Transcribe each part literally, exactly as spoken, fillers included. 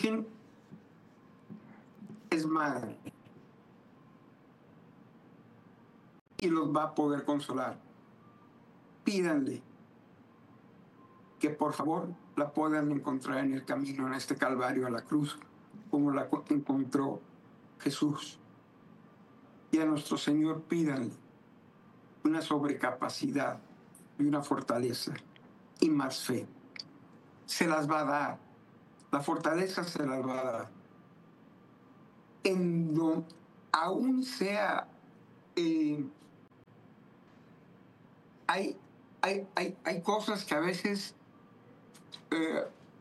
Virgen es madre y los va a poder consolar. Pídanle que por favor la puedan encontrar en el camino, en este calvario a la cruz, como la encontró Jesús. Y a nuestro Señor pídanle una sobrecapacidad y una fortaleza y más fe. Se las va a dar. La fortaleza se las va a dar. En donde aún sea, eh, hay, hay, hay, hay cosas que a veces eh,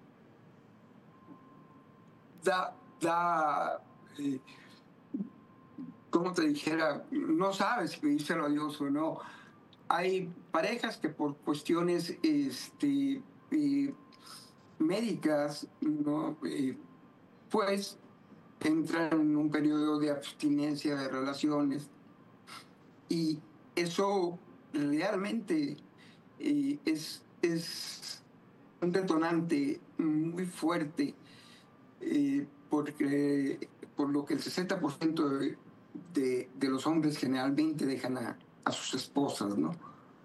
da, da eh, como te dijera, no sabes si pedírselo a Dios o no. Hay parejas que por cuestiones este, eh, médicas, ¿no? Eh, pues entran en un periodo de abstinencia de relaciones y eso realmente eh, es, es un detonante muy fuerte eh, porque por lo que el sesenta por ciento de, de, de los hombres generalmente dejan a, a sus esposas, ¿no?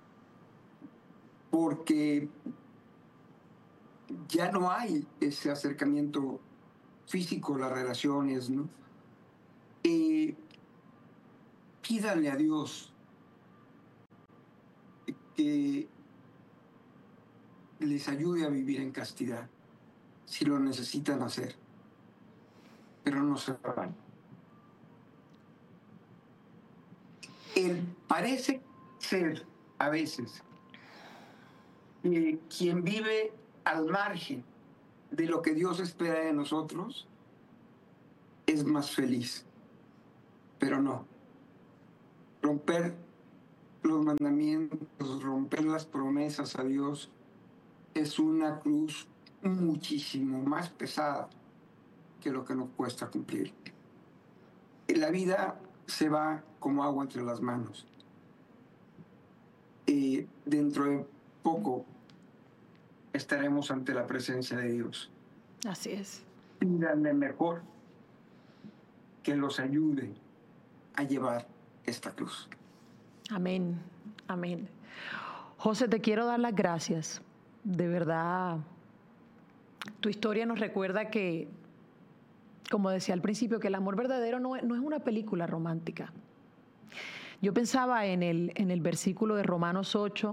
Porque ya no hay ese acercamiento físico, las relaciones, ¿no? Eh, pídanle a Dios que les ayude a vivir en castidad, si lo necesitan hacer, pero no se van. Él parece ser, a veces, eh, quien vive al margen de lo que Dios espera de nosotros, es más feliz. Pero no. Romper los mandamientos, romper las promesas a Dios, es una cruz muchísimo más pesada que lo que nos cuesta cumplir. La vida se va como agua entre las manos. Eh, dentro de poco estaremos ante la presencia de Dios. Así es. Pídanle mejor que los ayude a llevar esta cruz. Amén, amén. José, te quiero dar las gracias. De verdad, tu historia nos recuerda que, como decía al principio, que el amor verdadero no es, no es una película romántica. Yo pensaba en el, en el versículo de Romanos ocho,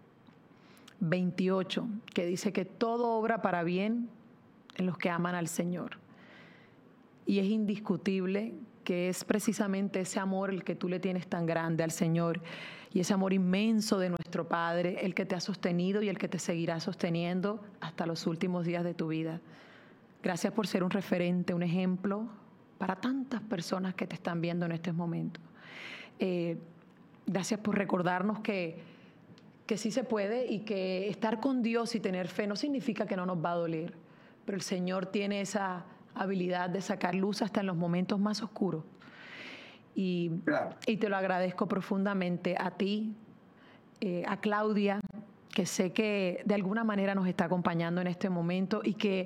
veintiocho, que dice que todo obra para bien en los que aman al Señor. Y es indiscutible que es precisamente ese amor el que tú le tienes tan grande al Señor y ese amor inmenso de nuestro Padre, el que te ha sostenido y el que te seguirá sosteniendo hasta los últimos días de tu vida. Gracias por ser un referente, un ejemplo para tantas personas que te están viendo en estos momentos. Eh, gracias por recordarnos que, que sí se puede y que estar con Dios y tener fe no significa que no nos va a doler, pero el Señor tiene esa habilidad de sacar luz hasta en los momentos más oscuros. Y, claro. y te lo agradezco profundamente a ti, eh, a Claudia, que sé que de alguna manera nos está acompañando en este momento y que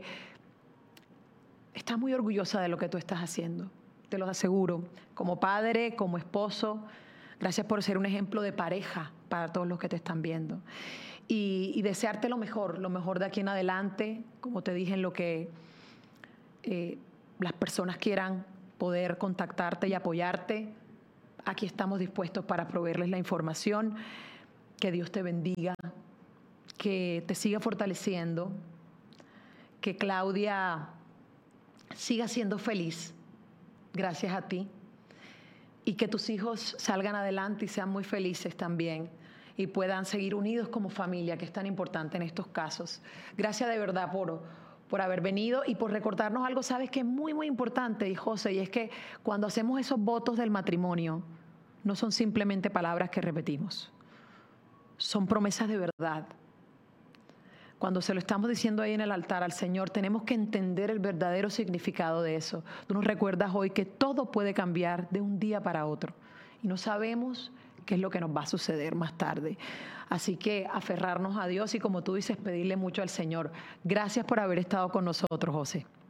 está muy orgullosa de lo que tú estás haciendo, te lo aseguro, como padre, como esposo. Gracias por ser un ejemplo de pareja para todos los que te están viendo. Y, y desearte lo mejor, lo mejor de aquí en adelante, como te dije, en lo que eh, las personas quieran poder contactarte y apoyarte. Aquí estamos dispuestos para proveerles la información. Que Dios te bendiga, que te siga fortaleciendo, que Claudia siga siendo feliz gracias a ti y que tus hijos salgan adelante y sean muy felices también y puedan seguir unidos como familia, que es tan importante en estos casos. Gracias de verdad por, por haber venido y por recordarnos algo, sabes que es muy, muy importante, y José, y es que cuando hacemos esos votos del matrimonio, no son simplemente palabras que repetimos, son promesas de verdad. Cuando se lo estamos diciendo ahí en el altar al Señor, tenemos que entender el verdadero significado de eso. Tú nos recuerdas hoy que todo puede cambiar de un día para otro y no sabemos qué es lo que nos va a suceder más tarde. Así que aferrarnos a Dios y, como tú dices, pedirle mucho al Señor. Gracias por haber estado con nosotros, José.